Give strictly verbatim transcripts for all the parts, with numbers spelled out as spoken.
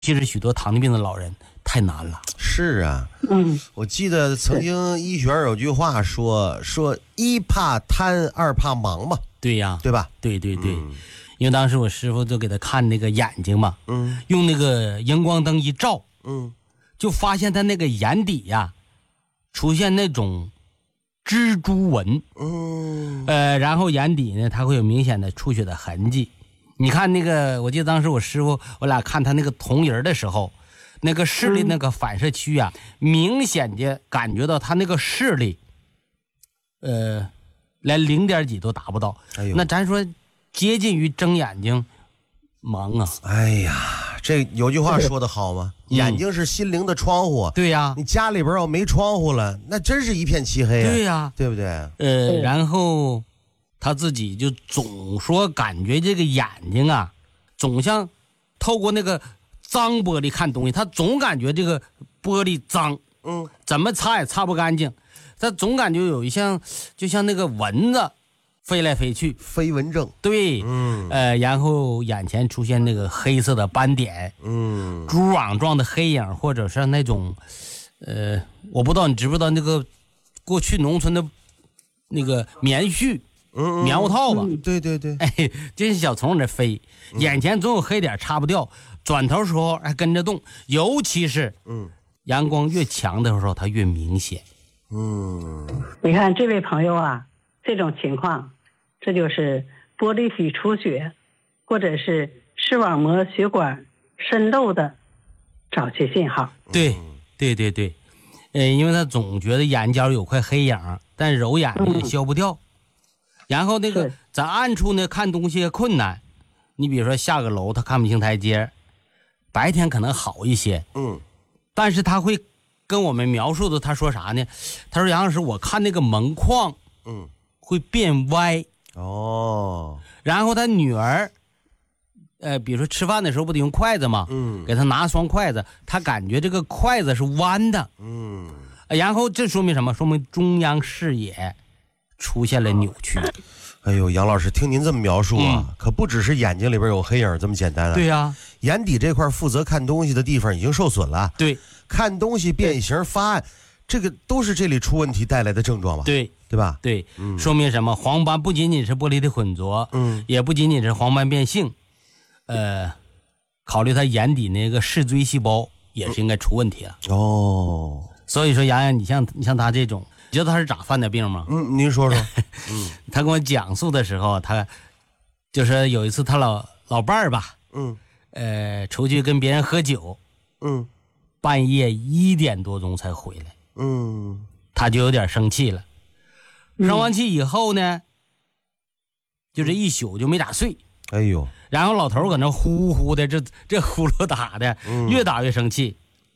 其实许多糖尿病的老人太难了。 是啊， 嗯， 我记得曾经医学上有句话说说一怕贪，二怕忙嘛， 对呀， 对吧？ 对对对， 嗯、 因为当时我师傅就给他看那个眼睛嘛， 嗯， 用那个荧光灯一照， 嗯， 就发现他那个眼底呀、出现那种蜘蛛纹， 嗯， 呃，然后眼底呢，它会有明显的出血的痕迹。你看那个，我记得当时我师傅我俩看他那个瞳仁的时候，那个视力那个反射区啊，嗯、明显的感觉到他那个视力，呃，连零点几都达不到。 哎呦， 那咱说接近于睁眼睛盲啊。 哎呀，这有句话说得好吗？ 嗯、 眼睛是心灵的窗户。 对呀， 你家里边要没窗户了，那真是一片漆黑啊。 对呀， 对不对？ 呃，然后他自己就总说感觉这个眼睛啊，总像透过那个脏玻璃看东西，他总感觉这个玻璃脏， 嗯， 怎么擦也擦不干净，他总感觉有一像就像那个蚊子飞来飞去， 飞蚊症。 对， 嗯， 呃，然后眼前出现那个黑色的斑点， 嗯， 蛛网状的黑影，或者是那种，呃，我不知道你知不知道那个过去农村的那个棉絮。 嗯， 棉花套吧、 嗯，对对对， 哎，这些小虫在飞，眼前总有黑点擦不掉，转头时候还跟着动，尤其是嗯， 阳光越强的时候，它越明显。 嗯， 你看这位朋友啊，这种情况，这就是玻璃体出血，或者是视网膜血管渗漏的早期信号。 对，对对对，呃，因为他总觉得眼角有块黑影，但揉眼睛也消不掉。嗯，然后那个在暗处呢看东西困难，你比如说下个楼他看不清台阶，白天可能好一些， 嗯， 但是他会跟我们描述的，他说啥呢？他说杨老师，我看那个门框， 嗯， 会变歪。 哦， 然后他女儿，呃，比如说吃饭的时候不得用筷子吗？ 嗯， 给他拿双筷子，他感觉这个筷子是弯的， 嗯， 然后这说明什么？说明中央视野出现了扭曲。 哎呦，杨老师，听您这么描述啊，嗯、可不只是眼睛里边有黑影这么简单啊。 对呀、啊， 眼底这块负责看东西的地方已经受损了。 对， 看东西变形发暗，这个都是这里出问题带来的症状吧？ 对， 对吧？ 对，嗯、说明什么？黄斑不仅仅是玻璃的混浊，嗯，也不仅仅是黄斑变性，呃，考虑他眼底那个视锥细胞也是应该出问题了。 嗯、哦， 所以说，洋洋，你像你像他这种。你知道他是咋犯的病吗？ 嗯，您说说。嗯， 他跟我讲述的时候，他就是有一次他老老伴儿吧， 嗯， 呃，出去跟别人喝酒， 嗯， 半夜一点多钟才回来， 嗯， 他就有点生气了。生完气以后呢，就这一宿就没咋睡。 哎呦， 然后老头搁那呼呼的，这这呼噜打的， 嗯、 越打越生气。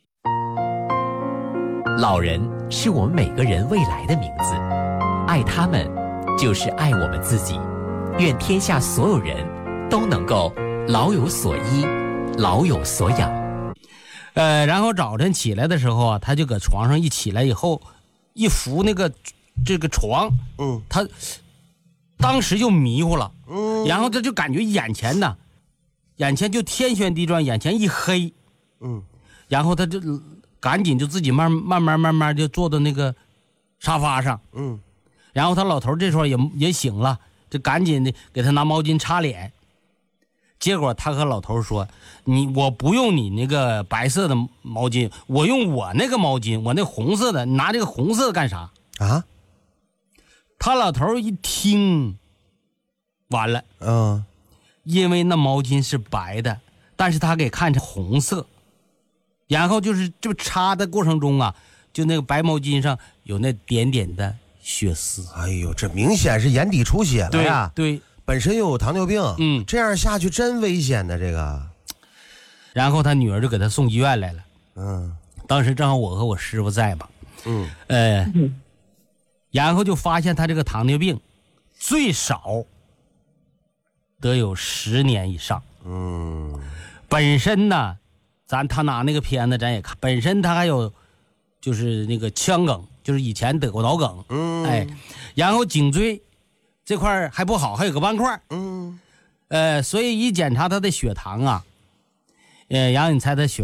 老人是我们每个人未来的名字，爱他们就是爱我们自己。愿天下所有人都能够老有所依，老有所养。 呃，然后早晨起来的时候啊，他就搁床上一起来以后，一扶那个这个床， 嗯， 他当时就迷糊了， 嗯， 然后他就感觉眼前呢，眼前就天旋地转，眼前一黑， 嗯， 然后他就。赶紧就自己慢慢慢慢慢就坐到那个沙发上， 嗯， 然后他老头这时候也也醒了，就赶紧的给他拿毛巾擦脸。结果他和老头说：“你我不用你那个白色的毛巾，我用我那个毛巾，我那红色的，你拿这个红色的干啥？” 啊？ 他老头一听，完了， 嗯， 因为那毛巾是白的，但是他给看成红色。然后就是就擦的过程中啊，就那个白毛巾上有那点点的血丝。 哎呦，这明显是眼底出血了呀！ 对，对本身又有糖尿病， 嗯， 这样下去真危险的这个。 然后他女儿就给他送医院来了。 嗯， 当时正好我和我师傅在嘛。 嗯， 呃，然后就发现他这个糖尿病最少得有十年以上。 嗯， 本身呢。咱他拿那个片子咱也看，本身他还有就是那个腔梗，就是以前得过脑梗， 嗯， 哎，然后颈椎这块还不好，还有个斑块， 嗯， 呃，所以一检查他的血糖啊， 呃，杨永才的血